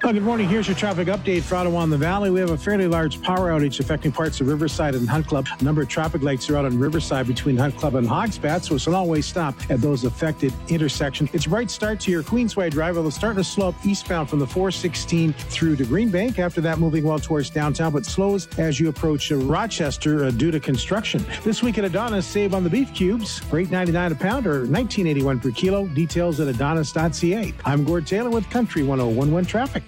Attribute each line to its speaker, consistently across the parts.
Speaker 1: Well, good morning. Here's your traffic update for Ottawa and the Valley. We have a fairly large power outage affecting parts of Riverside and Hunt Club. A number of traffic lights are out on Riverside between Hunt Club and Hogspat, so it's an all-way stop at those affected intersections. It's a bright start to your Queensway Drive, although starting to slow up eastbound from the 416 through to Greenbank. After that, moving well towards downtown, but slows as you approach Rochester due to construction. This week at Adonis, save on the beef cubes for $8.99 a pound or $19.81 per kilo. Details at adonis.ca. I'm Gord Taylor with Country 101.1 Traffic.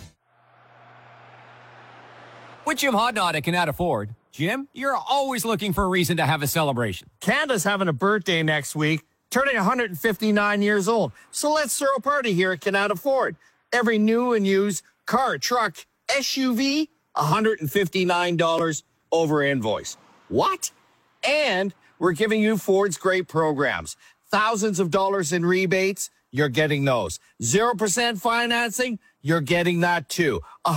Speaker 2: With Jim Hodnott at Canada Ford. Jim, you're always looking for a reason to have a celebration.
Speaker 3: Canada's having a birthday next week, turning 159 years old. So let's throw a party here at Canada Ford. Every new and used car, truck, SUV, $159 over invoice. What? And we're giving you Ford's great programs. Thousands of dollars in rebates, you're getting those. 0% financing, you're getting that too.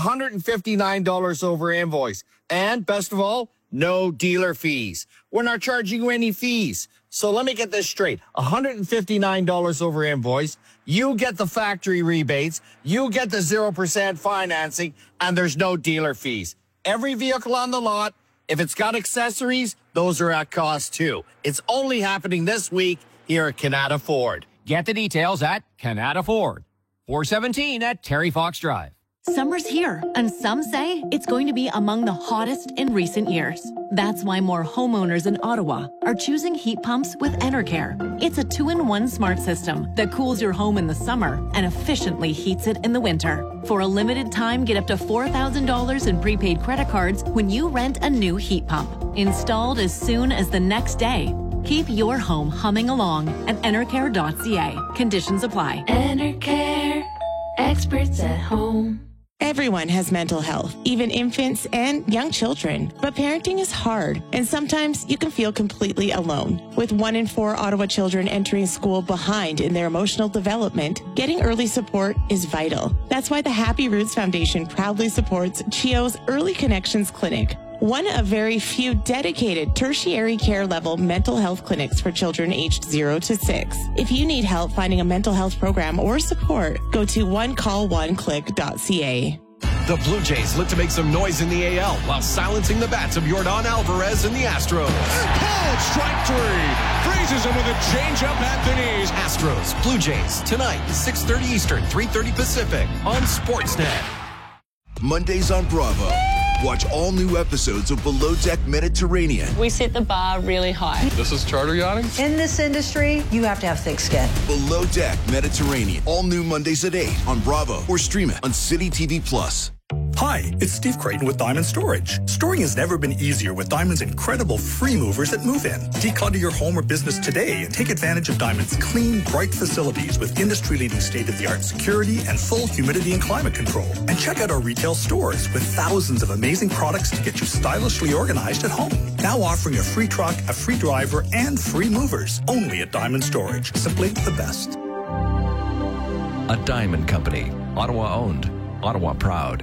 Speaker 3: $159 over invoice. And best of all, no dealer fees. We're not charging you any fees. So let me get this straight. $159 over invoice. You get the factory rebates. You get the 0% financing, and there's no dealer fees. Every vehicle on the lot, if it's got accessories, those are at cost too. It's only happening this week here at Canada Ford.
Speaker 2: Get the details at Canada Ford. 417 at Terry Fox Drive.
Speaker 4: Summer's here, and some say it's going to be among the hottest in recent years. That's why more homeowners in Ottawa are choosing heat pumps with Enercare. It's a 2-in-1 smart system that cools your home in the summer and efficiently heats it in the winter. For a limited time, get up to $4,000 in prepaid credit cards when you rent a new heat pump. Installed as soon as the next day. Keep your home humming along at Enercare.ca. Conditions apply.
Speaker 5: Enercare. Experts at home.
Speaker 6: Everyone has mental health, even infants and young children. But parenting is hard, and sometimes you can feel completely alone. With 1 in 4 Ottawa children entering school behind in their emotional development, getting early support is vital. That's why the Happy Roots Foundation proudly supports CHEO's Early Connections Clinic, one of very few dedicated tertiary care level mental health clinics for children aged 0 to 6. If you need help finding a mental health program or support, go to onecallonclick.ca.
Speaker 7: The Blue Jays look to make some noise in the AL while silencing the bats of Yordan Alvarez and the Astros.
Speaker 8: Called strike 3. Freezes him with a changeup at the knees.
Speaker 7: Astros, Blue Jays, tonight, 6:30 Eastern, 3:30 Pacific on Sportsnet.
Speaker 9: Mondays on Bravo. Watch all new episodes of Below Deck Mediterranean.
Speaker 10: We set the bar really high.
Speaker 8: This is charter yachting?
Speaker 11: In this industry, you have to have thick skin.
Speaker 9: Below Deck Mediterranean. All new Mondays at 8 on Bravo or stream it on City TV Plus.
Speaker 12: Hi, it's Steve Creighton with Diamond Storage. Storing has never been easier with Diamond's incredible free movers at Move-In. Declutter your home or business today and take advantage of Diamond's clean, bright facilities with industry-leading state-of-the-art security and full humidity and climate control. And check out our retail stores with thousands of amazing products to get you stylishly organized at home. Now offering a free truck, a free driver, and free movers. Only at Diamond Storage. Simply the best.
Speaker 13: A Diamond Company. Ottawa owned. Ottawa proud.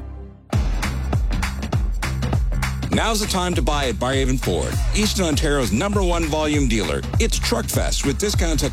Speaker 14: Now's the time to buy at Barrhaven Ford, Eastern Ontario's #1 volume dealer. It's Truck Fest with discounts at